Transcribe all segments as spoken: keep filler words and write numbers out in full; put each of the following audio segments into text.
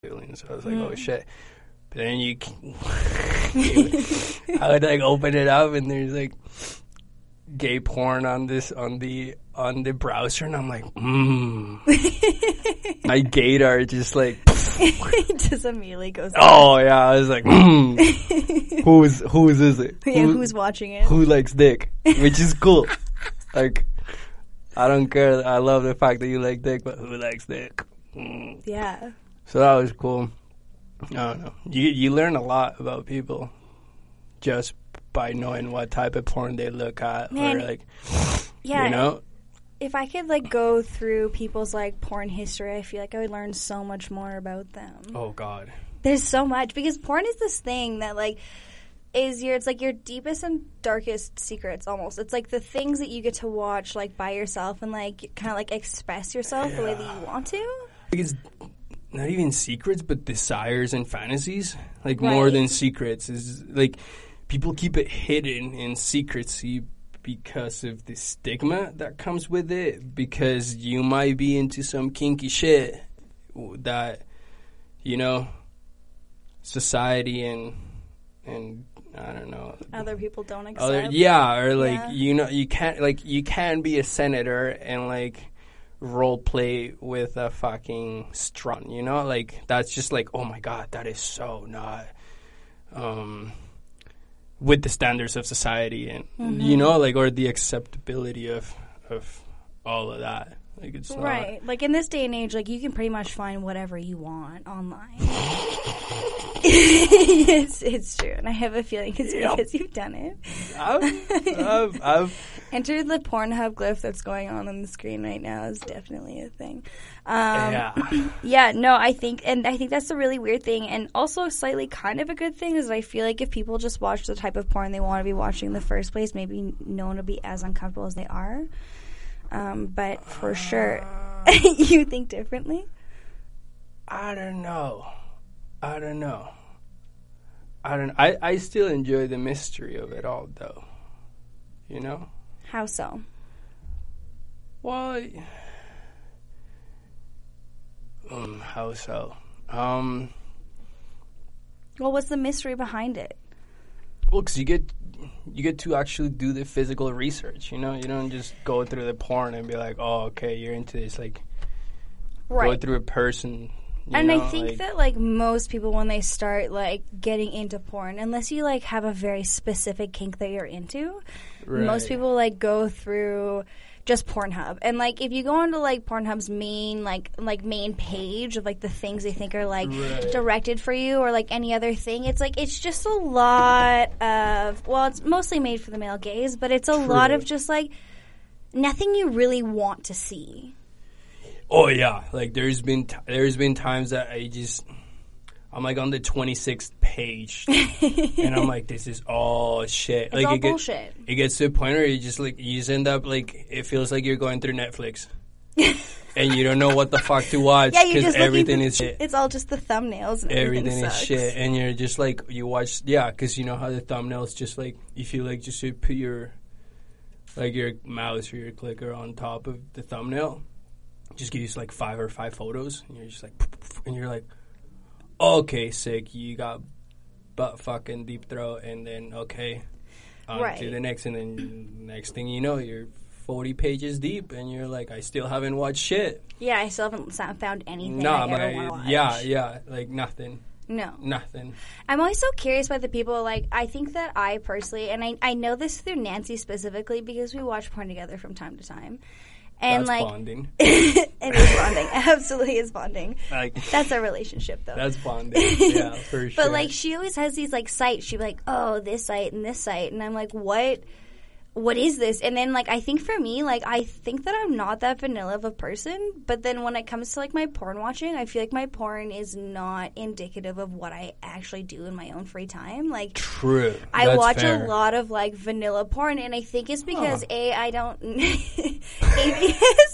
feelings. So I was like, Mm. oh shit. But then you, I would like open it up and there's like gay porn on this on the on the browser, and I'm like, mmm. My gaydar just like. Just immediately goes. Oh yeah, I was like, mm. who's whose is it? Yeah, Who, who's watching it? Who likes dick? Which is cool. Like, I don't care. I love the fact that you like dick, but who likes dick? Mm. Yeah. So that was cool. I don't know. You you learn a lot about people just by knowing what type of porn they look at, Man, or like, yeah. you know. If I could like go through people's like porn history, I feel like I would learn so much more about them. Oh God. There's so much, because porn is this thing that like is your it's like your deepest and darkest secrets almost. It's like the things that you get to watch like by yourself and like kind of like express yourself Yeah. the way that you want to. It's not even secrets, but desires and fantasies. Like Right. more than secrets is like people keep it hidden in secrecy because of the stigma that comes with it. Because you might be into some kinky shit that, you know, society and and I don't know. Other people don't accept. Other, yeah, or like Yeah. you know, you can't like you can be a senator and like role play with a fucking strut, you know, like that's just like, oh my God, that is so not um with the standards of society, and Mm-hmm. you know, like, or the acceptability of of all of that. Like it's not, Right. Like in this day and age, like you can pretty much find whatever you want online. It's it's true, and I have a feeling it's Yep. because you've done it. I've, I've, I've Enter the Pornhub glyph that's going on on the screen right now is definitely a thing. Um, yeah. yeah, no, I think, and I think that's a really weird thing, and also slightly kind of a good thing is I feel like if people just watch the type of porn they want to be watching in the first place, maybe no one will be as uncomfortable as they are. Um, but for sure, you think differently? I don't know. I don't know. I don't. I, I still enjoy the mystery of it all, though. You know. How so? Well, um, how so? Um, Well, what's the mystery behind it? well, 'cause you get you get to actually do the physical research. You know, you don't just go through the porn and be like, oh, okay, you're into this. Like, go Right. through a person. You And know, I think like, that, like, most people, when they start, like, getting into porn, unless you, like, have a very specific kink that you're into, most Right. people, like, go through just Pornhub. And, like, if you go onto, like, Pornhub's main, like, like main page of, like, the things they think are, like, Right. directed for you or, like, any other thing, it's, like, it's just a lot of, well, it's mostly made for the male gaze, but it's a lot True. of just, like, nothing you really want to see. Oh yeah, like there's been t- there's been times that I just I'm like on the twenty-sixth page, and I'm like, this is all shit. It's like all it get- bullshit. It gets to a point where you just like you just end up like it feels like you're going through Netflix, and you don't know what the fuck to watch Yeah, you're because just looking everything for- is shit. It's all just the thumbnails and Everything everything is sucks. shit, and you're just like you watch yeah, because you know how the thumbnails just like if you like just put your like your mouse or your clicker on top of the thumbnail. Just give you like five or five photos, and you're just like, and you're like, okay, sick. You got butt fucking deep throat, and then okay, on Right. to the next, and then next thing you know, you're forty pages deep, and you're like, I still haven't watched shit. Yeah, I still haven't sa- found anything Nah, I but ever I, want to watch. yeah, yeah, like nothing, No. nothing. I'm always so curious about the people, like, I think that I personally, and I, I know this through Nancy specifically because we watch porn together from time to time. And, That's like, bonding. it is bonding. Absolutely is bonding. Like That's our relationship, though. that's bonding. Yeah, for sure. But, like, she always has these, like, sites. She'd be like, oh, this site and this site. And I'm like, what? What is this? And then, like, I think for me, like, I think that I'm not that vanilla of a person. But then when it comes to, like, my porn watching, I feel like my porn is not indicative of what I actually do in my own free time. Like, true. I That's watch fair. a lot of, like, vanilla porn. And I think it's because, Huh. A, I don't... A, because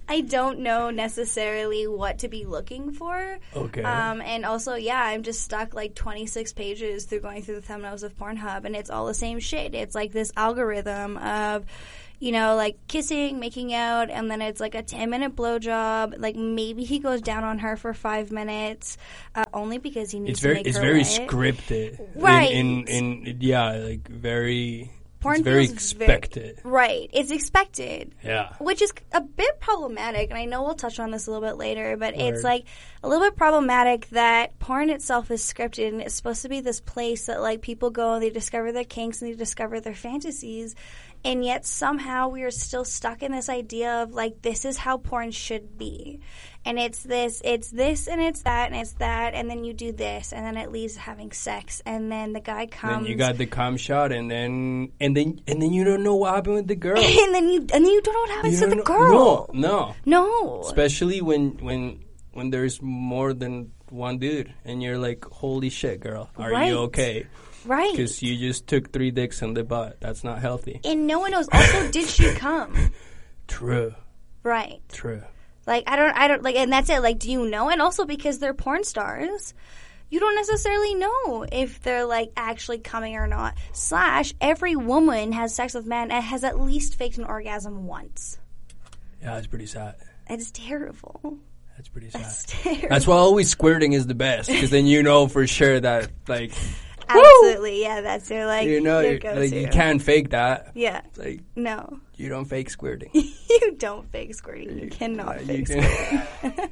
I don't know necessarily what to be looking for. Okay. Um, and also, yeah, I'm just stuck like twenty-six pages through going through the thumbnails of Pornhub, and it's all the same shit. It's like this algorithm of, you know, like kissing, making out, and then it's like a ten-minute blowjob. Like maybe he goes down on her for five minutes, uh, only because he needs it's very, to make it's her very wet. scripted, Right? In, in, in yeah, like very. Porn it's very feels expected. Very, right. It's expected. Yeah. Which is a bit problematic, and I know we'll touch on this a little bit later, but Word. it's like a little bit problematic that porn itself is scripted, and it's supposed to be this place that like people go and they discover their kinks and they discover their fantasies, and yet somehow we are still stuck in this idea of like this is how porn should be. And it's this, it's this, and it's that, and it's that, and then you do this, and then it leads to having sex, and then the guy comes. Then you got the cum shot, and then and then and then you don't know what happened with the girl. and then you and then you don't know what happens You to the don't girl. know- No, No, no. Especially when when when there's more than one dude, and you're like, "Holy shit, girl, are Right. you okay?" right? Because you just took three dicks in the butt. That's not healthy. And no one knows. Also, did she come? True. Right. True. Like I don't, I don't like, and that's it. Like, do you know? And also because they're porn stars, you don't necessarily know if they're like actually coming or not. Slash, every woman has sex with men and has at least faked an orgasm once. Yeah, that's pretty sad. It's terrible. That's pretty sad. It's terrible. That's why always squirting is the best, because then you know for sure that like Absolutely, yeah. That's your like. you know your you go-to. like you can't fake that. Yeah. Like No. you don't fake squirting. You don't fake squirting. You cannot Uh, you fake can- squirting.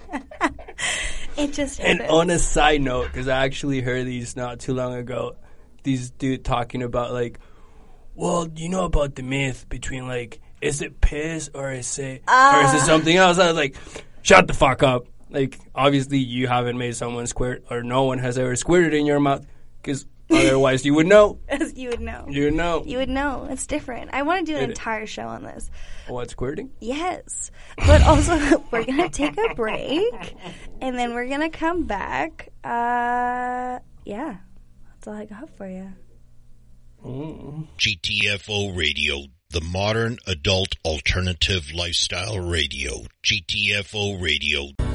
It just And happens. on a side note, because I actually heard these not too long ago, these dude talking about like, well, you know about the myth between like, is it piss or is it Uh. or is it something else? I was like, shut the fuck up. Like, obviously you haven't made someone squirt, or no one has ever squirted in your mouth, because otherwise you would know. As you would know. You would know. You would know. It's different. I want to do an It- entire show on this. What, squirting? Yes. But also, we're going to take a break, and then we're going to come back. Uh, yeah. That's all I got for you. Mm. G T F O Radio, the modern adult alternative lifestyle radio. G T F O Radio.